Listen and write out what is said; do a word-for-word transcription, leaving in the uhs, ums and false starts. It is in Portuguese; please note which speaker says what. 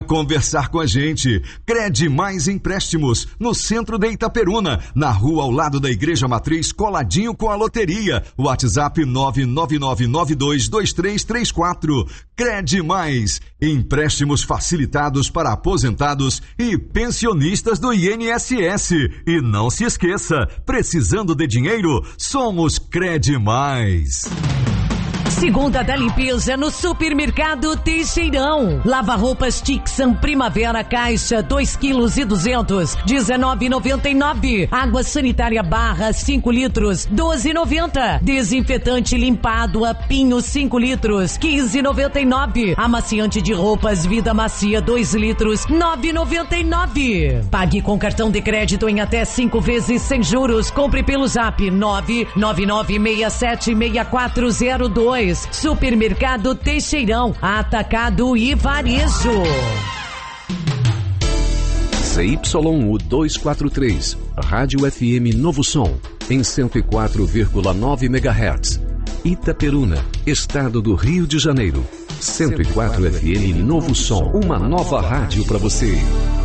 Speaker 1: conversar com a gente. Cred Mais Empréstimos, no centro de Itaperuna, na rua ao lado da Igreja Matriz, coladinho com a loteria. WhatsApp nove nove nove nove dois dois três três quatro. Cred Mais, empréstimos facilitados para aposentados e pensionistas do I N S S. E não se esqueça, precisando de dinheiro, somos Cred Mais.
Speaker 2: Segunda da limpeza no Supermercado Teixeirão. Lava-roupas Tixan Primavera Caixa dois quilos e duzentos, dezenove e noventa e nove. Água sanitária Barra cinco litros, doze e noventa. Desinfetante limpado a Pinho cinco litros, quinze e noventa e nove. Amaciante de roupas Vida Macia dois litros, nove e noventa e nove. Pague com cartão de crédito em até cinco vezes sem juros. Compre pelo Zap nove nove nove seis sete seis quatro zero dois. Supermercado Teixeirão, atacado e varejo.
Speaker 3: Z Y U duzentos e quarenta e três, Rádio F M Novo Som, em cento e quatro vírgula nove megahertz. Itaperuna, Estado do Rio de Janeiro. cento e quatro F M Novo Som, uma nova rádio para você.